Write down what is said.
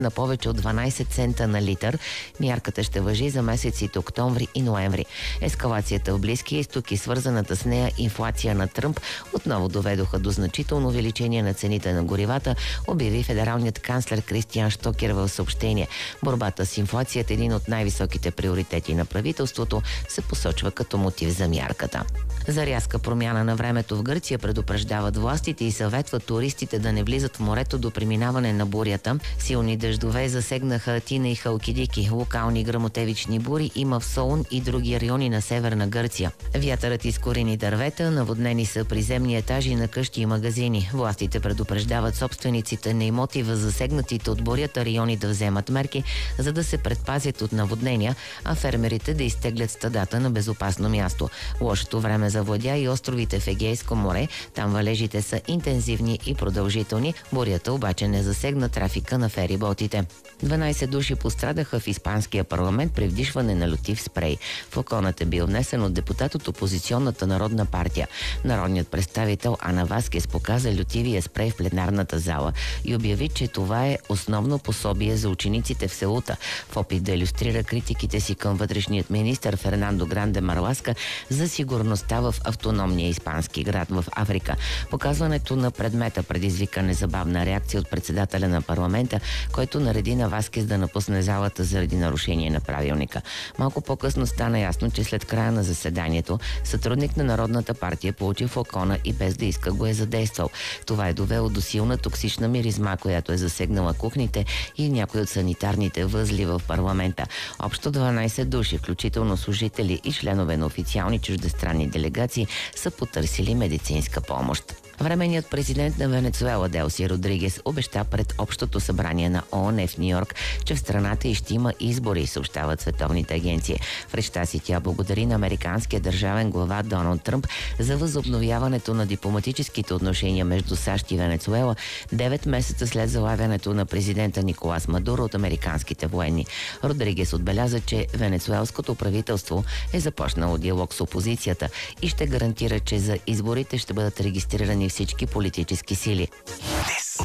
на повече от 12 цента на литър. Мярката ще важи за месеците октомври и ноември. Ескалацията в Близкия изток и свързаната с нея инфлация на Тръмп отново доведоха до значително увеличение на цените на горивата, обяви федералният канцлер Кристиан Штокер в съобщение. Борбата с инфлацията, един от най-високите приоритети на правителството, се посочва като мотив за мярката. За рязка промяна на времето в Гърция предупреждават властите и съветват туристите да не влизат в морето до преминаване на бурята. Силни дъждове засегнаха Атина и Халкидики. Локални гръмотевични бури има в Солун и други райони на северна Гърция. Вятърът изкорени дървета, наводнени са приземни етажи на къщи и магазини. Властите предупреждават собствениците на имоти в засегнатите от бурята райони да вземат мерки, за да се предпазят от наводнения, а фермерите да изтеглят стадата на безопасно място. Лошото време завладя и островите в Егейско море. Там валежите са интензивни и продължителни. Бурята обаче не засегна трафика на фериботите. 12 души пострадаха в испанския парламент при вдишване на лютив спрей. Флаконът е бил внесен от депутат от опозиционната Народна партия. Народният представител Ана Васкес показа лютивия спрей в пленарната зала и обяви, че това е основно пособие за учениците в Сеута. В опит да илюстрира критиките си към вътрешният министър Фернандо Гранде Марласка за сигурността в автономния испански град в Африка. Показването на предмета предизвика незабавна реакция от председателя на парламента, който нареди на Васкес да напусне залата заради нарушение на правилника. Малко по-късно стана ясно, че след края на заседанието сътрудник на Народната партия получи флакона и без да иска го е задействал. Това е довело до силна токсична миризма, която е засегнала кухните и някои от санитарните възли в парламента. Общо 12 души, включително служители и членове на официални чуждестранни делегации, са потърсили медицинска помощ. Временният президент на Венецуела Делси Родригес обеща пред Общото събрание на ООН в Нью-Йорк, че в страната и ще има избори, съобщават световните агенции. В речта си тя благодари на американския държавен глава Доналд Тръмп за възобновяването на дипломатическите отношения между САЩ и Венецуела 9 месеца след залавянето на президента Николас Мадуро от американските военни. Родригес отбеляза, че венецуелското правителство е започнало диалог с опозицията и ще гарантира, че за изборите ще бъдат регистрирани всички политически сили.